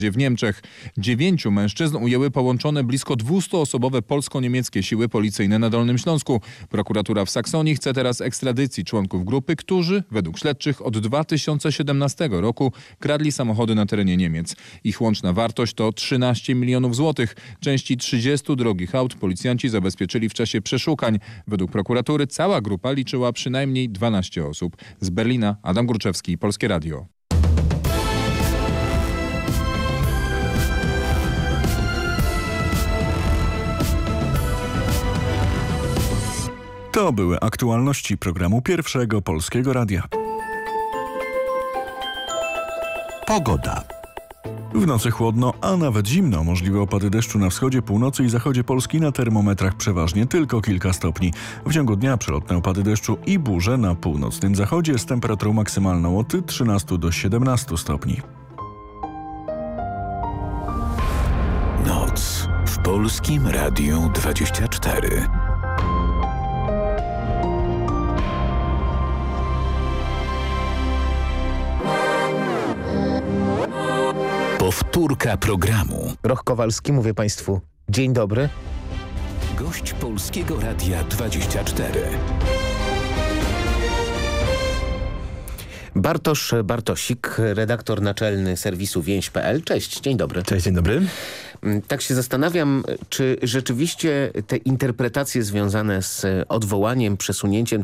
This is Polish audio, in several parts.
w Niemczech. 9 mężczyzn ujęły połączone blisko 200-osobowe polsko-niemieckie siły policyjne na Dolnym Śląsku. Prokuratura w Saksonii chce teraz ekstradycji członków grupy, którzy, według śledczych, od 2017 roku kradli samochody na terenie Niemiec. Ich łączna wartość to 13 milionów złotych. Części 30 drogich aut policjanci zabezpieczyli w czasie przeszukań. Według prokuratury cała grupa liczyła przynajmniej 12 osób. Z Berlina Adam Gruczewski, Polskie Radio. To były aktualności programu Pierwszego Polskiego Radia. Pogoda. W nocy chłodno, a nawet zimno. Możliwe opady deszczu na wschodzie, północy i zachodzie Polski, na termometrach przeważnie tylko kilka stopni. W ciągu dnia przelotne opady deszczu i burze na północnym zachodzie z temperaturą maksymalną od 13 do 17 stopni. Noc w Polskim Radiu 24. Powtórka programu. Roch Kowalski, mówię Państwu dzień dobry. Gość Polskiego Radia 24. Bartosz Bartosik, redaktor naczelny serwisu więź.pl. Cześć, dzień dobry. Cześć, dzień dobry. Tak się zastanawiam, czy rzeczywiście te interpretacje związane z odwołaniem, przesunięciem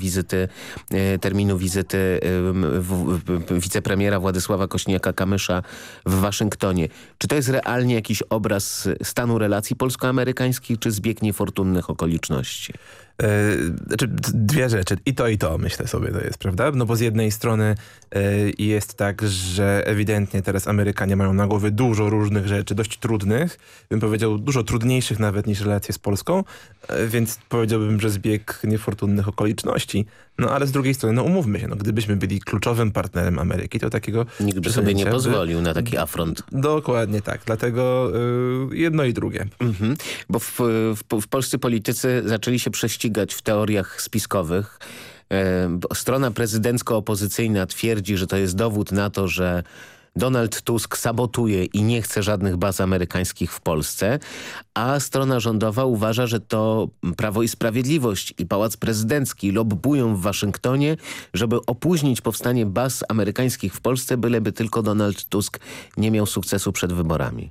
terminu wizyty wicepremiera Władysława Kośniaka-Kamysza w Waszyngtonie, czy to jest realnie jakiś obraz stanu relacji polsko-amerykańskich, czy zbieg niefortunnych okoliczności? Znaczy, dwie rzeczy. I to, myślę sobie, to jest, prawda? No bo z jednej strony jest tak, że ewidentnie teraz Amerykanie mają na głowie dużo różnych rzeczy, dość trudnych, bym powiedział dużo trudniejszych nawet niż relacje z Polską, więc powiedziałbym, że zbieg niefortunnych okoliczności. No ale z drugiej strony, no umówmy się, no gdybyśmy byli kluczowym partnerem Ameryki, to takiego... Nikt by sobie nie pozwolił na taki afront. Dokładnie tak, dlatego jedno i drugie. Bo w polscy politycy zaczęli się prześcigać w teoriach spiskowych. Strona prezydencko-opozycyjna twierdzi, że to jest dowód na to, że Donald Tusk sabotuje i nie chce żadnych baz amerykańskich w Polsce, a strona rządowa uważa, że to Prawo i Sprawiedliwość i Pałac Prezydencki lobbują w Waszyngtonie, żeby opóźnić powstanie baz amerykańskich w Polsce, byleby tylko Donald Tusk nie miał sukcesu przed wyborami.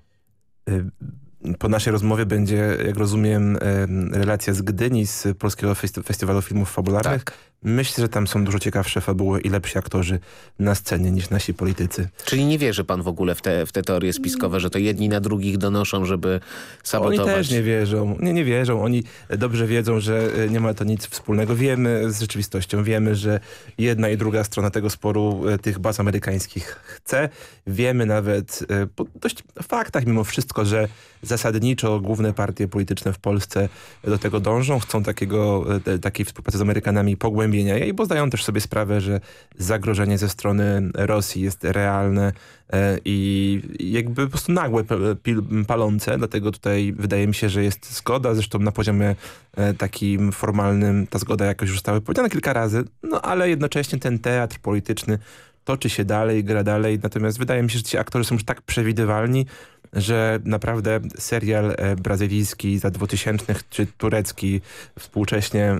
Po naszej rozmowie będzie, jak rozumiem, relacja z Gdyni, z Polskiego Festiwalu Filmów Fabularnych. Tak. Myślę, że tam są dużo ciekawsze fabuły i lepsi aktorzy na scenie niż nasi politycy. Czyli nie wierzy pan w ogóle w te teorie spiskowe, że to jedni na drugich donoszą, żeby sabotować? Oni też nie wierzą. Nie wierzą. Oni dobrze wiedzą, że nie ma to nic wspólnego. Wiemy z rzeczywistością. Wiemy, że jedna i druga strona tego sporu tych baz amerykańskich chce. Wiemy nawet po dość faktach mimo wszystko, że zasadniczo główne partie polityczne w Polsce do tego dążą. Chcą takiej współpracy z Amerykanami pogłębienia jej, bo zdają też sobie sprawę, że zagrożenie ze strony Rosji jest realne i jakby po prostu nagłe, palące. Dlatego tutaj wydaje mi się, że jest zgoda. Zresztą na poziomie takim formalnym ta zgoda jakoś już została powiedziana kilka razy. No ale jednocześnie ten teatr polityczny toczy się dalej, gra dalej. Natomiast wydaje mi się, że ci aktorzy są już tak przewidywalni, że naprawdę serial brazylijski za 2000 czy turecki współcześnie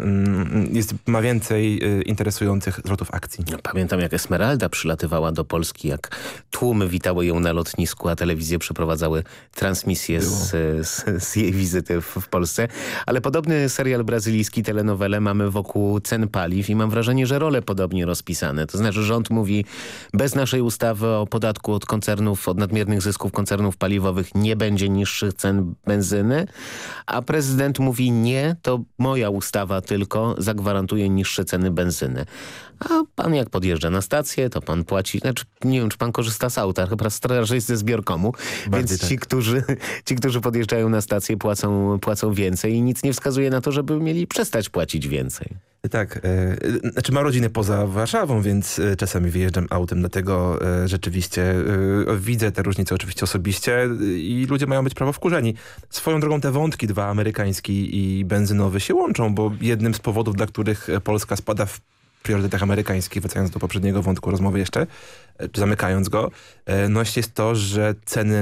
ma więcej interesujących zwrotów akcji. Pamiętam, jak Esmeralda przylatywała do Polski, jak tłumy witały ją na lotnisku, a telewizje przeprowadzały transmisję z jej wizyty w Polsce. Ale podobny serial brazylijski, telenowelę mamy wokół cen paliw i mam wrażenie, że role podobnie rozpisane. To znaczy rząd mówi, bez naszej ustawy o podatku od koncernów, od nadmiernych zysków koncernów paliwowych nie będzie niższych cen benzyny, a prezydent mówi nie, to moja ustawa tylko zagwarantuje niższe ceny benzyny. A pan jak podjeżdża na stację, to pan płaci, znaczy nie wiem, czy pan korzysta z auta, chyba raczej ze zbiorkomu, więc tak. Ci, którzy podjeżdżają na stację płacą więcej i nic nie wskazuje na to, żeby mieli przestać płacić więcej. Tak, znaczy mam rodzinę poza Warszawą, więc czasami wyjeżdżam autem, dlatego rzeczywiście widzę te różnice oczywiście osobiście i ludzie mają być prawo wkurzeni. Swoją drogą te wątki dwa, amerykański i benzynowy, się łączą, bo jednym z powodów, dla których Polska spada w priorytetach amerykańskich, wracając do poprzedniego wątku rozmowy jeszcze, zamykając go, jest to, że ceny